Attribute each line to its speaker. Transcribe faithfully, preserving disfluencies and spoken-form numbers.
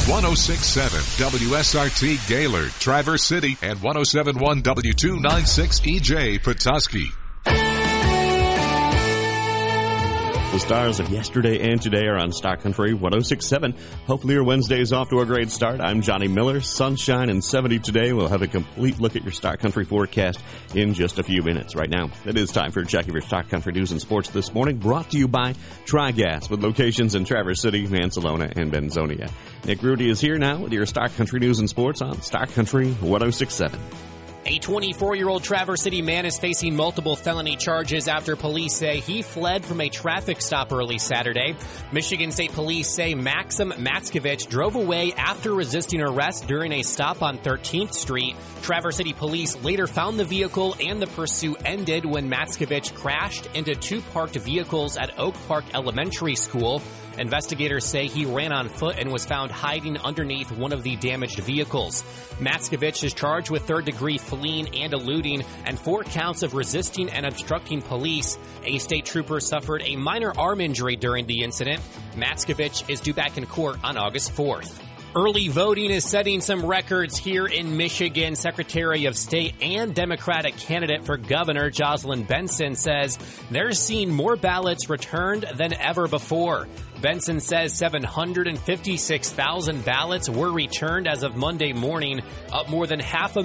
Speaker 1: one oh six point seven W S R T Gaylord, Traverse City, and one oh seven point one W two ninety-six E J Petoskey.
Speaker 2: The stars of yesterday and today are on Star Country one oh six point seven. Hopefully your Wednesday is off to a great start. I'm Johnny Miller. Sunshine and seventy today. We'll have a complete look at your Star Country forecast in just a few minutes. Right now, it is time for a check of your Star Country news and sports this morning, brought to you by Tri-Gas, with locations in Traverse City, Mansalona, and Benzonia. Nick Rudy is here now with your Star Country news and sports on Star Country one oh six point seven.
Speaker 3: A twenty-four-year-old Traverse City man is facing multiple felony charges after police say he fled from a traffic stop early Saturday. Michigan State Police say Maxim Matskovich drove away after resisting arrest during a stop on thirteenth Street. Traverse City Police later found the vehicle and the pursuit ended when Matskovich crashed into two parked vehicles at Oak Park Elementary School. Investigators say he ran on foot and was found hiding underneath one of the damaged vehicles. Matskovich is charged with third-degree fleeing and eluding and four counts of resisting and obstructing police. A state trooper suffered a minor arm injury during the incident. Matskovich is due back in court on August fourth. Early voting is setting some records here in Michigan. Secretary of State and Democratic candidate for governor Jocelyn Benson says they're seeing more ballots returned than ever before. Benson says seven hundred fifty-six thousand ballots were returned as of Monday morning, up more than half a